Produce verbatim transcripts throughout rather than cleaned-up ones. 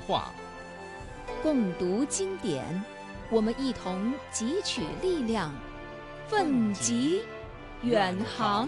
话。 共读经典，我们一同汲取力量，奋楫远航。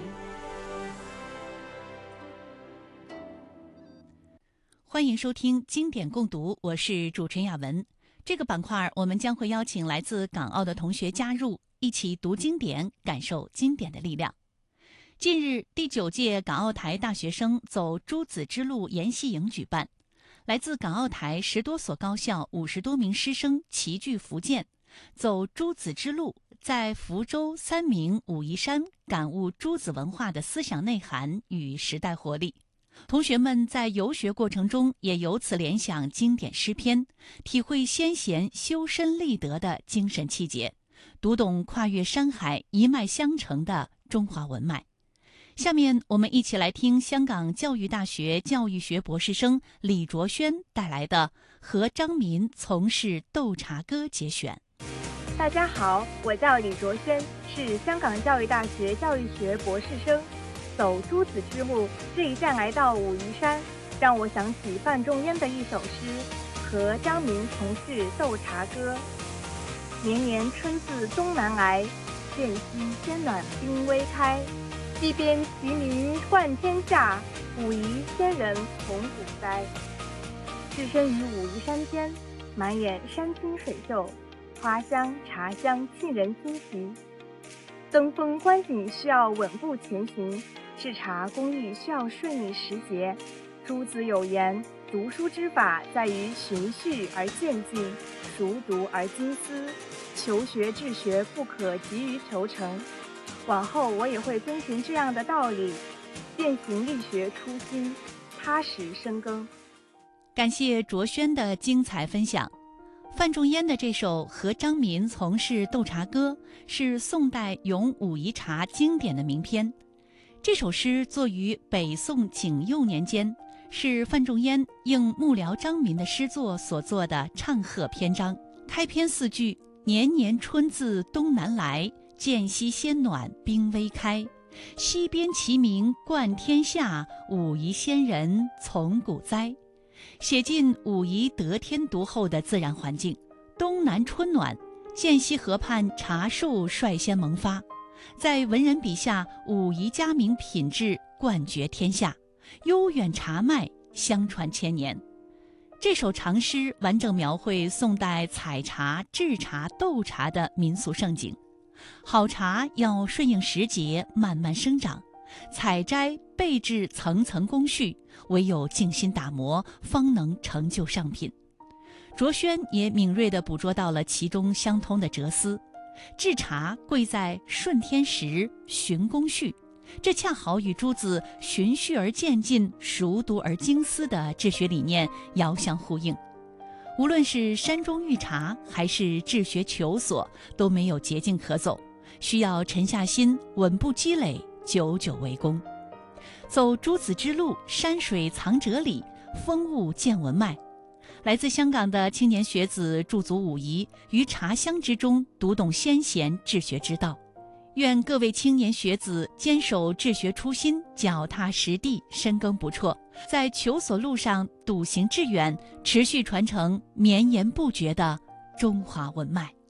欢迎收听经典共读，我是主持人雅文。这个板块我们将会邀请来自港澳的同学加入，一起读经典，感受经典的力量。近日，第九届港澳台大学生走朱子之路研习营举办，来自港澳台十多所高校五十多名师生齐聚福建，走朱子之路，在福州、三明、武夷山感悟朱子文化的思想内涵与时代活力。同学们在游学过程中也由此联想经典诗篇，体会先贤修身立德的精神气节，读懂跨越山海一脉相承的中华文脉。下面我们一起来听香港教育大学教育学博士生李卓轩带来的和张民从事斗茶歌节选。 大家好，我叫李卓轩，是香港教育大学教育学博士生。走朱子之路，这一站来到武夷山，让我想起范仲淹的一首诗《和张民从事斗茶歌》。年年春自东南来，渐夕先暖鬓微开。西边齐名冠天下，武夷仙人从古栽。置身于武夷山间，满眼山清水秀，花香茶香沁人心脾。登峰观景需要稳步前行，制茶工艺需要顺应时节。朱子有言，读书之法在于循序而渐进，熟读而精思。求学治学不可急于求成，往后我也会遵循这样的道理，践行力学初心，踏实深耕。 感谢卓轩的精彩分享。范仲淹的这首《和张民从事斗茶歌》是宋代咏武夷茶经典的名篇。这首诗作于北宋景佑年间，是范仲淹应幕僚张民的诗作所作的唱和篇章。开篇四句：年年春自东南来，渐夕先暖鬓微开。西边齐名冠天下，武夷仙人从古栽。写尽武夷得天独厚的自然环境。东南春暖，涧西河畔茶树率先萌发，在文人笔下，武夷佳茗品质冠绝天下，悠远茶脉相传千年。这首长诗完整描绘宋代采茶、制茶、斗茶的民俗盛景。好茶要顺应时节，慢慢生长，采摘备制层层工序，唯有静心打磨，方能成就上品。卓轩也敏锐地捕捉到了其中相通的哲思。制茶贵在顺天时，循工序，这恰好与朱子循序而渐进、熟读而精思的治学理念遥相呼应。无论是山中遇茶，还是治学求索，都没有捷径可走，需要沉下心，稳步积累，久久为功。走朱子之路，山水藏哲理，风物见文脉。来自香港的青年学子驻足武夷，于茶香之中读懂先贤治学之道。愿各位青年学子坚守治学初心，脚踏实地，深耕不辍，在求索路上笃行致远，持续传承绵延不绝的中华文脉。